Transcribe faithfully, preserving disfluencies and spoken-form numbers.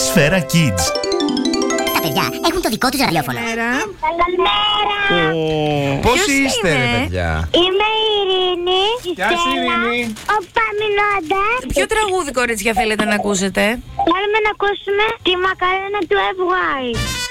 Σφαίρα Kids. Τα παιδιά έχουν το δικό τους ραδιόφωνο. Καλημέρα. Πώς είστε, ρε παιδιά? Είμαι η Ειρήνη. Γεια σου, Ειρήνη. Ο Παμινόντα. Ποιο τραγούδι, κορίτσια, θέλετε να ακούσετε? Θέλουμε να ακούσουμε τη Μακαρένα του εφ γουάι.